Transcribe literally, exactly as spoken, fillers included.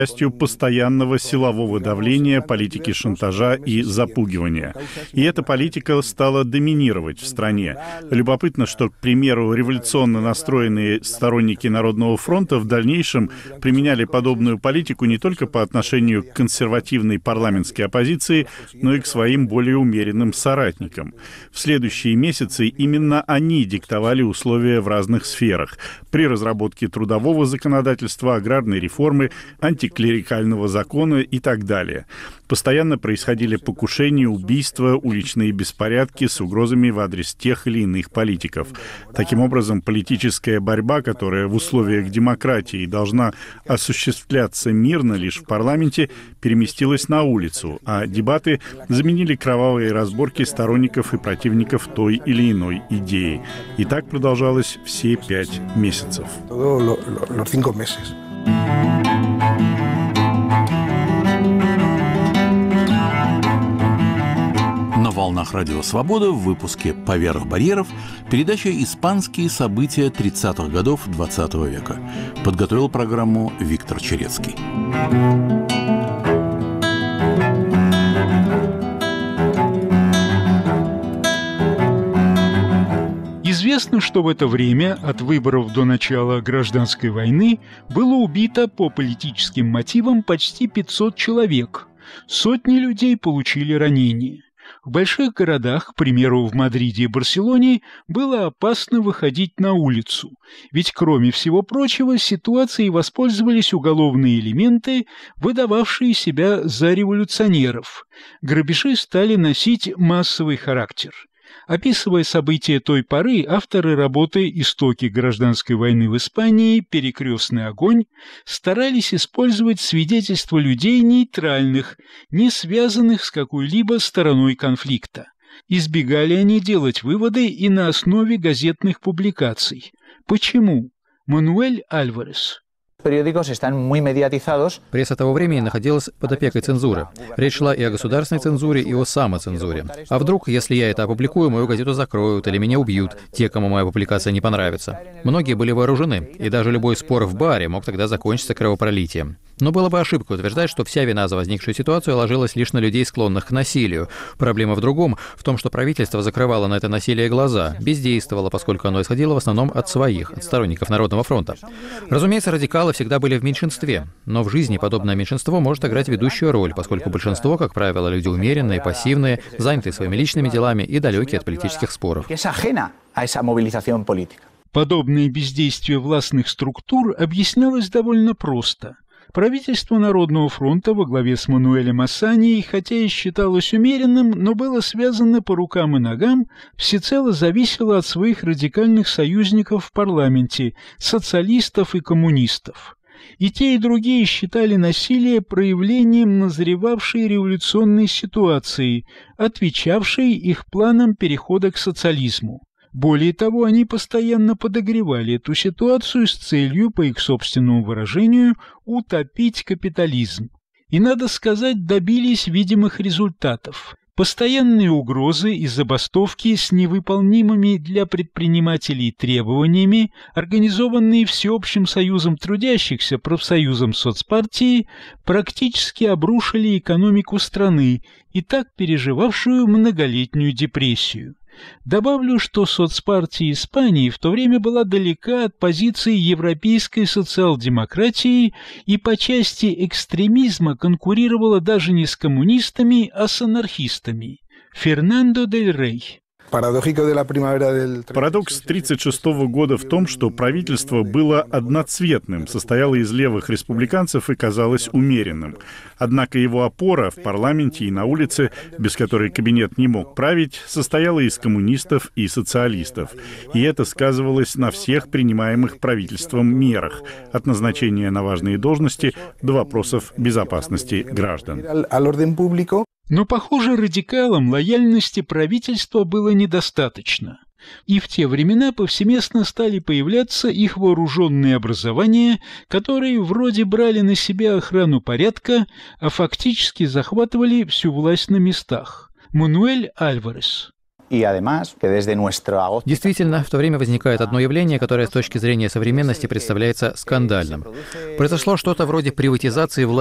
частью постоянного силового давления, политики шантажа и запугивания. И эта политика стала доминировать в стране. Любопытно, что, к примеру, революционно настроенные сторонники Народного фронта в дальнейшем применяли подобную политику не только по отношению к консервативной парламентской оппозиции, но и к своим более умеренным соратникам. В следующие месяцы именно они диктовали условия в разных сферах: при разработке трудового законодательства, аграрной реформы, антиклерикального закона и так далее. Постоянно происходили покушения, убийства, уличные беспорядки с угрозами в адрес тех или иных политиков. Таким образом, политическая борьба, которая в условиях демократии должна осуществляться мирно лишь в парламенте, переместилась на улицу, а дебаты заменили кровавые разборки сторонников и противников той или иной идеи. И так продолжалось все пять месяцев. На волнах Радио Свобода в выпуске «Поверх барьеров» передача «Испанские события тридцатых годов двадцатого века». Подготовил программу Виктор Черецкий. Известно, что в это время, от выборов до начала гражданской войны, было убито по политическим мотивам почти пятьсот человек. Сотни людей получили ранения. В больших городах, к примеру, в Мадриде и Барселоне, было опасно выходить на улицу, ведь, кроме всего прочего, ситуацией воспользовались уголовные элементы, выдававшие себя за революционеров. Грабежи стали носить массовый характер. Описывая события той поры, авторы работы «Истоки гражданской войны в Испании. Перекрестный огонь» старались использовать свидетельства людей нейтральных, не связанных с какой-либо стороной конфликта. Избегали они делать выводы и на основе газетных публикаций. Почему? Мануэль Альварес. Пресса того времени находилась под опекой цензуры. Речь шла и о государственной цензуре, и о самоцензуре. А вдруг, если я это опубликую, мою газету закроют или меня убьют, те, кому моя публикация не понравится. Многие были вооружены, и даже любой спор в баре мог тогда закончиться кровопролитием. Но было бы ошибкой утверждать, что вся вина за возникшую ситуацию ложилась лишь на людей, склонных к насилию. Проблема в другом, в том, что правительство закрывало на это насилие глаза, бездействовало, поскольку оно исходило в основном от своих, от сторонников Народного фронта. Разумеется, радикалы всегда были в меньшинстве, но в жизни подобное меньшинство может играть ведущую роль, поскольку большинство, как правило, люди умеренные, пассивные, занятые своими личными делами и далекие от политических споров. Подобное бездействие властных структур объяснялось довольно просто. Правительство Народного фронта во главе с Мануэлем Ассаньей, хотя и считалось умеренным, но было связано по рукам и ногам, всецело зависело от своих радикальных союзников в парламенте, социалистов и коммунистов. И те, и другие считали насилие проявлением назревавшей революционной ситуации, отвечавшей их планам перехода к социализму. Более того, они постоянно подогревали эту ситуацию с целью, по их собственному выражению, утопить капитализм. И, надо сказать, добились видимых результатов. Постоянные угрозы и забастовки с невыполнимыми для предпринимателей требованиями, организованные Всеобщим союзом трудящихся, профсоюзом соцпартии, практически обрушили экономику страны, и так переживавшую многолетнюю депрессию. Добавлю, что соцпартия Испании в то время была далека от позиции европейской социал-демократии и по части экстремизма конкурировала даже не с коммунистами, а с анархистами. Фернандо дель Рей. Парадокс тридцать шестого года в том, что правительство было одноцветным, состояло из левых республиканцев и казалось умеренным. Однако его опора в парламенте и на улице, без которой кабинет не мог править, состояла из коммунистов и социалистов. И это сказывалось на всех принимаемых правительством мерах, от назначения на важные должности до вопросов безопасности граждан. Но, похоже, радикалам лояльности правительства было недостаточно. И в те времена повсеместно стали появляться их вооруженные образования, которые вроде брали на себя охрану порядка, а фактически захватывали всю власть на местах. Мануэль Альварес. Действительно, в то время возникает одно явление, которое с точки зрения современности представляется скандальным. Произошло что-то вроде приватизации власти